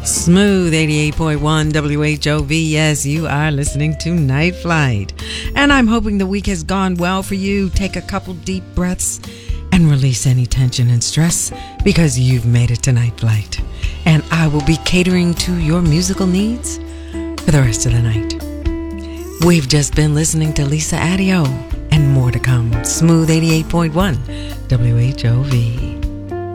Smooth 88.1 WHOV. Yes, you are listening to Night Flight. And I'm hoping the week has gone well for you. Take a couple deep breaths and release any tension and stress because you've made it to Night Flight. And I will be catering to your musical needs for the rest of the night. We've just been listening to Lisa Addio and more to come. Smooth 88.1 WHOV.